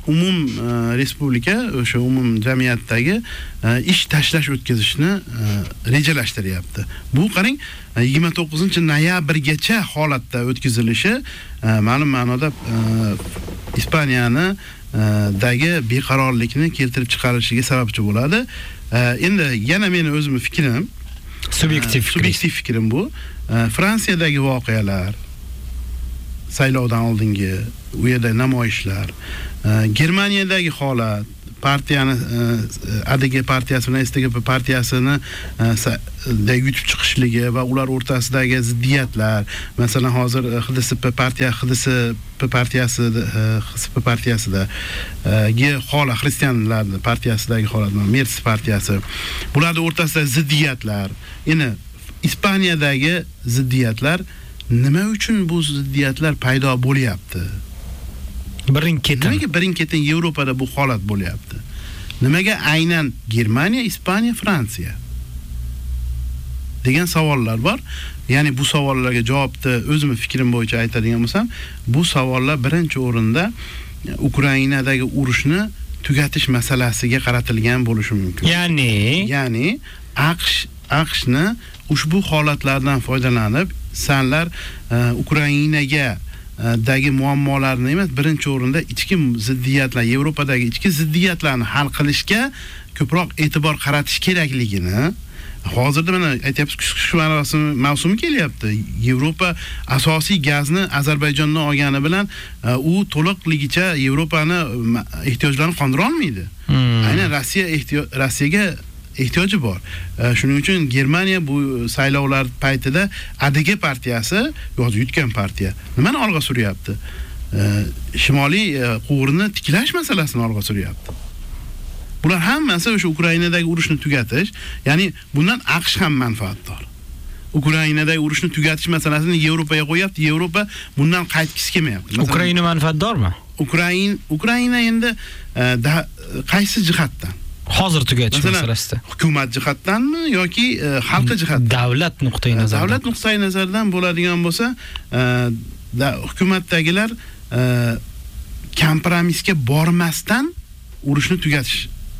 umum respublika o'sha umum jamiyatdagi ish tashlash o'tkazishni rejalashtiryapti. Bu qarang yigirma to'qqizinchi noyabrgacha holatda o'tkazilishi ma'lum ma'noda Ispaniyani dagi beqarorlikni keltirib chiqarishiga sababchi bo'ladi. Endi yana meni o'zim fikrim, subyektiv subyektiv fikrim bu. Fransiyadagi voqealar, saylovdan oldingi u yerda namoyishlar, Germaniyadagi holat, partiyani A D G partiyasi bilan S D G P partiyasini da yutib chiqishligi va ular o'rtasidagi ziddiyatlar, masalan hozir H D S P partiya H D S P partiyasi H D S P partiyasida gi holat, xristianlar partiyasidagi holat, Merz partiyasi, bularning o'rtasidagi ziddiyatlar, endi Ispaniyadagi ziddiyatlar, nima uchun bu ziddiyatlar paydo bo'lyapti? Birin-ketin. Nimaga birin-ketin Yevropada bu holat bo'lyapti? Nimaga aynan Germaniya, Ispaniya, Fransiya degan savollar bor. Ya'ni bu savollarga javobni o'zim fikrim bo'yicha aytadigan bo'lsam, bu savollar birinchi o'rinda Ukrainadagi urushni tugatish masalasiga qaratilgan bo'lishi mumkin. Ya'ni, ya'ni AQSh AQShni ushbu holatlardan foydalanib, sanlar Ukrainaga dagi muammolarni emas, birinchi o'rinda ichki ziddiyatlar, Yevropadagi ichki ziddiyatlarni hal qilishga ko'proq e'tibor qaratish kerakligini, hozirda mana aytyapsiz, kuz mavsumi kelyapti. Yevropa asosiy gazni Ozarbayjondan olgani bilan u to'liqligicha Yevropani ehtiyojlarini qondira olmaydi. Hmm. Aynan Rossiya ehtiyoj Rossiyaga ehtiyoji bor. Shuning uchun Germaniya bu saylovlar paytida A D G partiyasi, yo'q yutgan partiya, nimani olg'a suryapti? Shimoliy quvurni tiklash masalasini olg'a suryapti. Bular hammasi o'sha Ukrainadagi urushni tugatish, ya'ni bundan AQSh ham manfaatdor. Ukrainadagi urushni tugatish masalasini Yevropaga qo'yapti. Yevropa bundan qaytgisi kelmayapti. Ukraina manfaatdormi? Ukraina Ukraina endi qaysi jihatdan? Hozir tugatish masalasida. Hukumat jihatdanmi yoki xalq jihatdan? Davlat nuqtai nazaridan. Davlat nuqtai nazaridan bo'ladigan bo'lsa, hukumatdagilar kompromisga bormasdan urushni tugatish.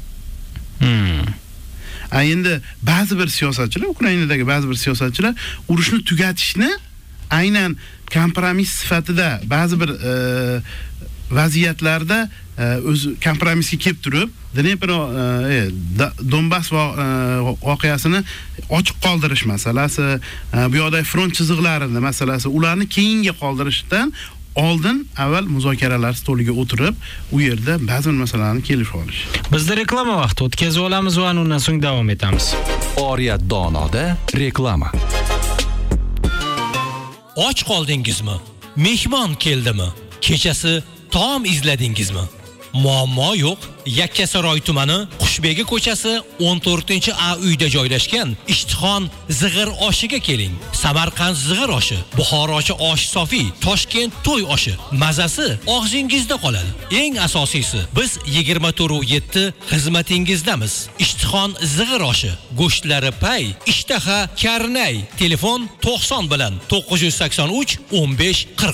Hmm. Endi ba'zi bir siyosatchilar, Ukrainadagi ba'zi bir siyosatchilar urushni tugatishni aynan kompromis sifatida ba'zi bir vaziyatlarda o'z kompromisga kelib turib, Dnepr Donbass voqeasini ochiq qoldirish masalasi, bu yoqda front chiziqlarini masalasi, ularni keyinga qoldirishdan oldin avval muzokaralar stoliga o'tirib, u yerda ba'zi masalalarni kelishib olish. Bizda reklama vaqti o'tkazib olamiz va undan so'ng davom etamiz. Oriyat donoda reklama. Och qoldingizmi? Mehmon keldimi? Kechasi taom izladingizmi? Muammo yo'q. Yakkasaroy tumani Qushbegi ko'chasi o'n to'rtinchi A uyda joylashgan Ishtixon zig'ir oshiga keling. Samarqand zig'ir oshi, Buxorochi osh sofi, Toshkent to'y oshi. Mazasi og'zingizda qoladi. Eng asosiysi, biz yigirma to'rt yetti xizmatingizdamiz. Ishtixon zig'ir oshi, go'shtlari pay, ishtaha karnay. Telefon to'qson bilan to'qqiz yuz sakson uch o'n besh qirq.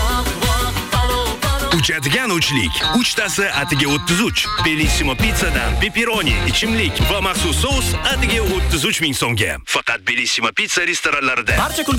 Uchadigan uchlik, uchtasi atiga o'ttiz uch. Bellissimo pizzadan pepperoni, ichimlik va maxsus sous atiga o'ttiz uch ming so'mga. Faqat Bellissimo pizza restoranlarida. Barcha